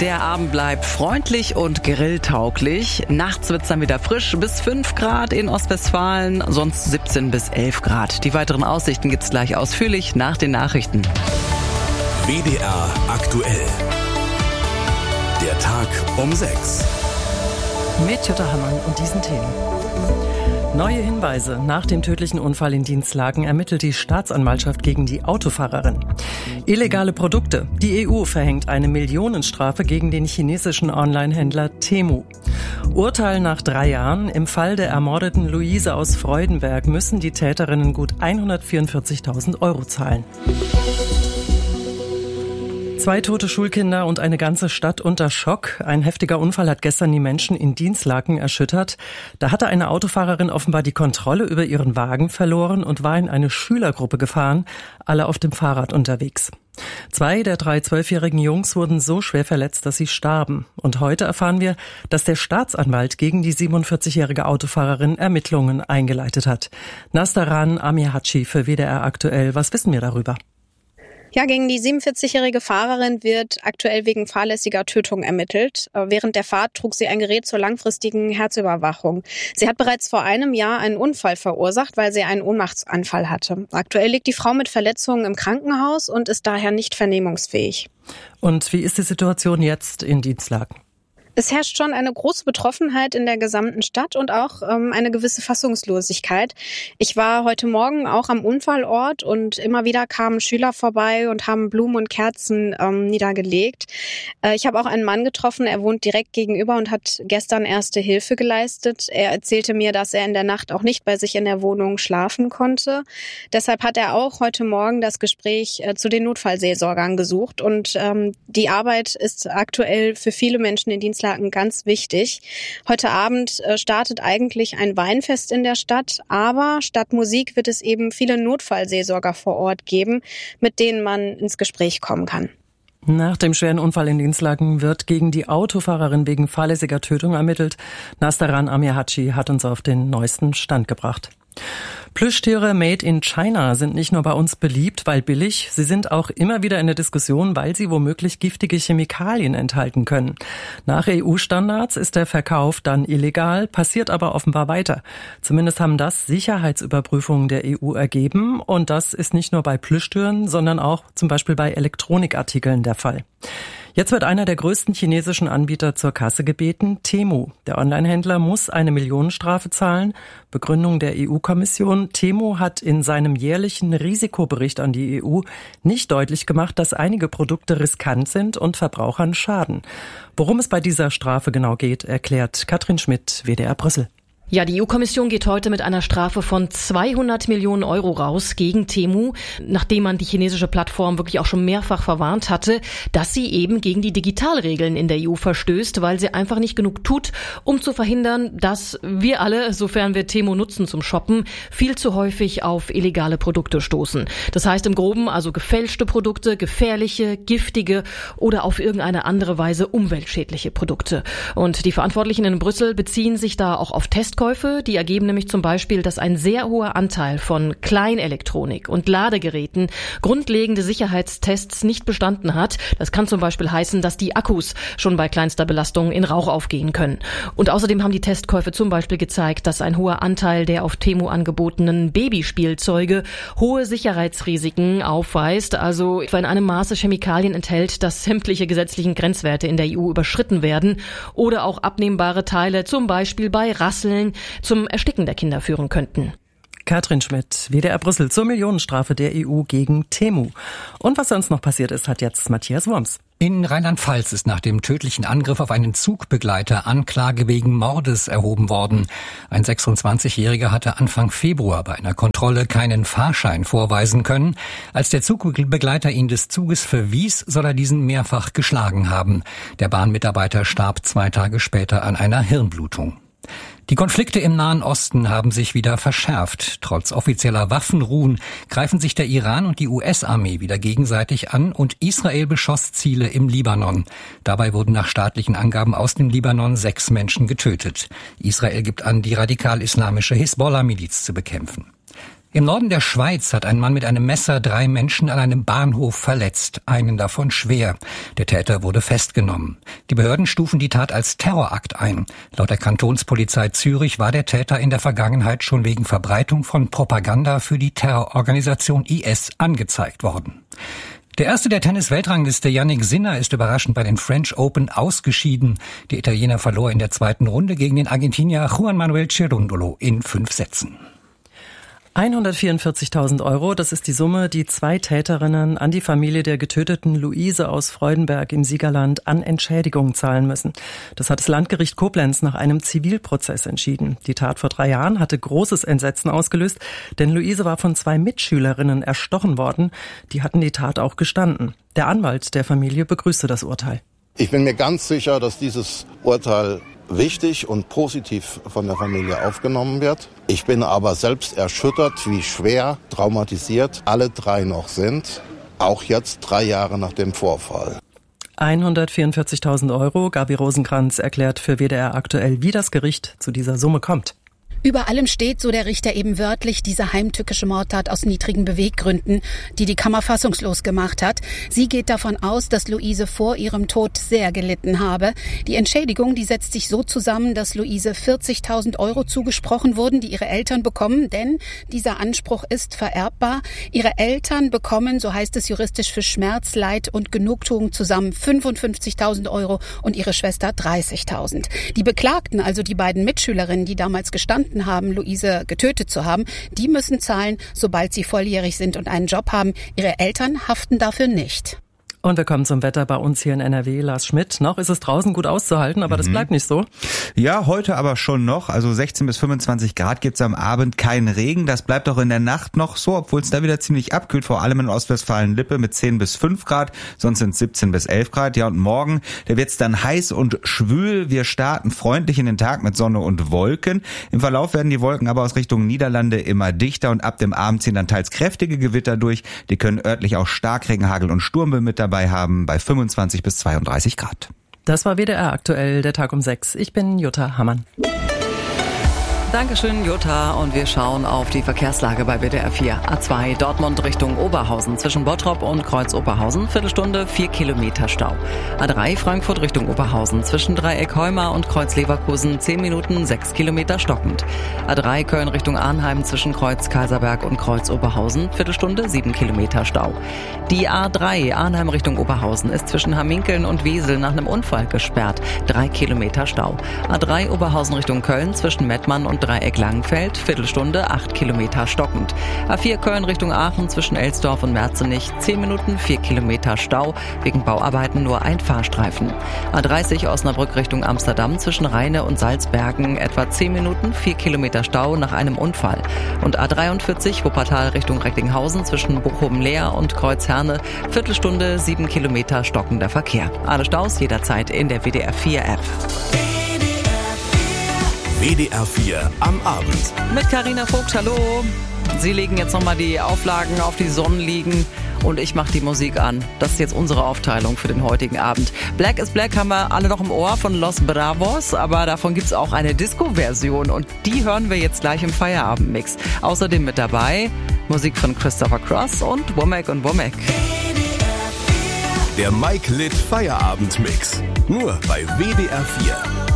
Der Abend bleibt freundlich und grilltauglich. Nachts wird's dann wieder frisch, bis 5 Grad in Ostwestfalen, sonst 17 bis 11 Grad. Die weiteren Aussichten gibt's gleich ausführlich nach den Nachrichten. WDR aktuell. Der Tag um 6. Mit Jutta Hammann und diesen Themen. Neue Hinweise. Nach dem tödlichen Unfall in Dinslaken ermittelt die Staatsanwaltschaft gegen die Autofahrerin. Illegale Produkte. Die EU verhängt eine Millionenstrafe gegen den chinesischen Online-Händler Temu. Urteil nach 3 Jahren. Im Fall der ermordeten Luise aus Freudenberg müssen die Täterinnen gut 144.000 € zahlen. 2 tote Schulkinder und eine ganze Stadt unter Schock. Ein heftiger Unfall hat gestern die Menschen in Dinslaken erschüttert. Da hatte eine Autofahrerin offenbar die Kontrolle über ihren Wagen verloren und war in eine Schülergruppe gefahren, alle auf dem Fahrrad unterwegs. 2 der 3 12-jährigen Jungs wurden so schwer verletzt, dass sie starben. Und heute erfahren wir, dass der Staatsanwalt gegen die 47-jährige Autofahrerin Ermittlungen eingeleitet hat. Nastaran Amihaci für WDR aktuell. Was wissen wir darüber? Ja, gegen die 47-jährige Fahrerin wird aktuell wegen fahrlässiger Tötung ermittelt. Während der Fahrt trug sie ein Gerät zur langfristigen Herzüberwachung. Sie hat bereits vor einem Jahr einen Unfall verursacht, weil sie einen Ohnmachtsanfall hatte. Aktuell liegt die Frau mit Verletzungen im Krankenhaus und ist daher nicht vernehmungsfähig. Und wie ist die Situation jetzt in Dinslaken? Es herrscht schon eine große Betroffenheit in der gesamten Stadt und auch eine gewisse Fassungslosigkeit. Ich war heute Morgen auch am Unfallort und immer wieder kamen Schüler vorbei und haben Blumen und Kerzen niedergelegt. Ich habe auch einen Mann getroffen, er wohnt direkt gegenüber und hat gestern Erste Hilfe geleistet. Er erzählte mir, dass er in der Nacht auch nicht bei sich in der Wohnung schlafen konnte. Deshalb hat er auch heute Morgen das Gespräch zu den Notfallseelsorgern gesucht. Und die Arbeit ist aktuell für viele Menschen in Dinslaken ganz wichtig. Heute Abend startet eigentlich ein Weinfest in der Stadt, aber statt Musik wird es eben viele Notfallseelsorger vor Ort geben, mit denen man ins Gespräch kommen kann. Nach dem schweren Unfall in Dinslaken wird gegen die Autofahrerin wegen fahrlässiger Tötung ermittelt. Nastaran Amihaci hat uns auf den neuesten Stand gebracht. Plüschtiere made in China sind nicht nur bei uns beliebt, weil billig, sie sind auch immer wieder in der Diskussion, weil sie womöglich giftige Chemikalien enthalten können. Nach EU-Standards ist der Verkauf dann illegal, passiert aber offenbar weiter. Zumindest haben das Sicherheitsüberprüfungen der EU ergeben und das ist nicht nur bei Plüschtieren, sondern auch zum Beispiel bei Elektronikartikeln der Fall. Jetzt wird einer der größten chinesischen Anbieter zur Kasse gebeten, Temu. Der Onlinehändler muss eine Millionenstrafe zahlen. Begründung der EU-Kommission: Temu hat in seinem jährlichen Risikobericht an die EU nicht deutlich gemacht, dass einige Produkte riskant sind und Verbrauchern schaden. Worum es bei dieser Strafe genau geht, erklärt Katrin Schmidt, WDR Brüssel. Ja, die EU-Kommission geht heute mit einer Strafe von 200 Millionen € raus gegen Temu, nachdem man die chinesische Plattform wirklich auch schon mehrfach verwarnt hatte, dass sie eben gegen die Digitalregeln in der EU verstößt, weil sie einfach nicht genug tut, um zu verhindern, dass wir alle, sofern wir Temu nutzen zum Shoppen, viel zu häufig auf illegale Produkte stoßen. Das heißt im Groben also gefälschte Produkte, gefährliche, giftige oder auf irgendeine andere Weise umweltschädliche Produkte. Und die Verantwortlichen in Brüssel beziehen sich da auch auf Testkäufe. Die ergeben nämlich zum Beispiel, dass ein sehr hoher Anteil von Kleinelektronik und Ladegeräten grundlegende Sicherheitstests nicht bestanden hat. Das kann zum Beispiel heißen, dass die Akkus schon bei kleinster Belastung in Rauch aufgehen können. Und außerdem haben die Testkäufe zum Beispiel gezeigt, dass ein hoher Anteil der auf Temu angebotenen Babyspielzeuge hohe Sicherheitsrisiken aufweist, also etwa in einem Maße Chemikalien enthält, dass sämtliche gesetzlichen Grenzwerte in der EU überschritten werden oder auch abnehmbare Teile zum Beispiel bei Rasseln zum Ersticken der Kinder führen könnten. Katrin Schmidt, WDR Brüssel zur Millionenstrafe der EU gegen Temu. Und was sonst noch passiert ist, hat jetzt Matthias Wurms. In Rheinland-Pfalz ist nach dem tödlichen Angriff auf einen Zugbegleiter Anklage wegen Mordes erhoben worden. Ein 26-Jähriger hatte Anfang Februar bei einer Kontrolle keinen Fahrschein vorweisen können. Als der Zugbegleiter ihn des Zuges verwies, soll er diesen mehrfach geschlagen haben. Der Bahnmitarbeiter starb 2 Tage später an einer Hirnblutung. Die Konflikte im Nahen Osten haben sich wieder verschärft. Trotz offizieller Waffenruhen greifen sich der Iran und die US-Armee wieder gegenseitig an und Israel beschoss Ziele im Libanon. Dabei wurden nach staatlichen Angaben aus dem Libanon 6 Menschen getötet. Israel gibt an, die radikal-islamische Hisbollah-Miliz zu bekämpfen. Im Norden der Schweiz hat ein Mann mit einem Messer 3 Menschen an einem Bahnhof verletzt, einen davon schwer. Der Täter wurde festgenommen. Die Behörden stufen die Tat als Terrorakt ein. Laut der Kantonspolizei Zürich war der Täter in der Vergangenheit schon wegen Verbreitung von Propaganda für die Terrororganisation IS angezeigt worden. Der Erste der Tennis-Weltrangliste, Jannik Sinner, ist überraschend bei den French Open ausgeschieden. Der Italiener verlor in der zweiten Runde gegen den Argentinier Juan Manuel Cerundolo in 5 Sätzen. 144.000 €, das ist die Summe, die 2 Täterinnen an die Familie der getöteten Luise aus Freudenberg im Siegerland an Entschädigung zahlen müssen. Das hat das Landgericht Koblenz nach einem Zivilprozess entschieden. Die Tat vor 3 Jahren hatte großes Entsetzen ausgelöst, denn Luise war von 2 Mitschülerinnen erstochen worden. Die hatten die Tat auch gestanden. Der Anwalt der Familie begrüßte das Urteil. Ich bin mir ganz sicher, dass dieses Urteil wichtig und positiv von der Familie aufgenommen wird. Ich bin aber selbst erschüttert, wie schwer traumatisiert alle 3 noch sind, auch jetzt 3 Jahre nach dem Vorfall. 144.000 €, Gabi Rosenkranz erklärt für WDR aktuell, wie das Gericht zu dieser Summe kommt. Über allem steht, so der Richter eben wörtlich, diese heimtückische Mordtat aus niedrigen Beweggründen, die Kammer fassungslos gemacht hat. Sie geht davon aus, dass Luise vor ihrem Tod sehr gelitten habe. Die Entschädigung, die setzt sich so zusammen, dass Luise 40.000 € zugesprochen wurden, die ihre Eltern bekommen, denn dieser Anspruch ist vererbbar. Ihre Eltern bekommen, so heißt es juristisch, für Schmerz, Leid und Genugtuung zusammen 55.000 € und ihre Schwester 30.000. Die Beklagten, also die beiden Mitschülerinnen, die damals gestanden haben, Luise getötet zu haben, die müssen zahlen, sobald sie volljährig sind und einen Job haben. Ihre Eltern haften dafür nicht. Und wir kommen zum Wetter bei uns hier in NRW. Lars Schmidt, noch ist es draußen gut auszuhalten, aber das bleibt nicht so. Ja, heute aber schon noch. Also 16 bis 25 Grad gibt's am Abend, kein Regen. Das bleibt auch in der Nacht noch so, obwohl es da wieder ziemlich abkühlt, vor allem in Ostwestfalen-Lippe mit 10 bis 5 Grad. Sonst sind es 17 bis 11 Grad. Ja, und morgen, da wird's dann heiß und schwül. Wir starten freundlich in den Tag mit Sonne und Wolken. Im Verlauf werden die Wolken aber aus Richtung Niederlande immer dichter und ab dem Abend ziehen dann teils kräftige Gewitter durch. Die können örtlich auch Starkregen, Hagel und Sturmböen mit dabei haben bei 25 bis 32 Grad. Das war WDR aktuell, der Tag um 6. Ich bin Jutta Hammann. Dankeschön, Jutta. Und wir schauen auf die Verkehrslage bei WDR 4. A2 Dortmund Richtung Oberhausen zwischen Bottrop und Kreuz Oberhausen. Viertelstunde, 4 Kilometer Stau. A3 Frankfurt Richtung Oberhausen zwischen Dreieck Heumar und Kreuz Leverkusen. 10 Minuten, 6 Kilometer stockend. A3 Köln Richtung Arnheim zwischen Kreuz Kaiserberg und Kreuz Oberhausen. Viertelstunde, 7 Kilometer Stau. Die A3 Arnheim Richtung Oberhausen ist zwischen Hamminkeln und Wesel nach einem Unfall gesperrt. 3 Kilometer Stau. A3 Oberhausen Richtung Köln zwischen Mettmann und Dreieck Langenfeld, Viertelstunde, 8 Kilometer stockend. A4 Köln Richtung Aachen zwischen Elsdorf und Merzenich, 10 Minuten, 4 Kilometer Stau, wegen Bauarbeiten nur ein Fahrstreifen. A30 Osnabrück Richtung Amsterdam zwischen Rheine und Salzbergen, etwa 10 Minuten, 4 Kilometer Stau nach einem Unfall. Und A43 Wuppertal Richtung Recklinghausen zwischen Bochum-Leer und Kreuzherne, Viertelstunde, 7 Kilometer stockender Verkehr. Alle Staus jederzeit in der WDR 4 App. WDR 4 am Abend. Mit Carina Vogt, hallo. Sie legen jetzt nochmal die Auflagen auf die Sonnenliegen und ich mache die Musik an. Das ist jetzt unsere Aufteilung für den heutigen Abend. Black is Black haben wir alle noch im Ohr von Los Bravos, aber davon gibt's auch eine Disco-Version und die hören wir jetzt gleich im Feierabendmix. Außerdem mit dabei Musik von Christopher Cross und Womack und Womack. Der Mike Litt Feierabendmix. Nur bei WDR 4.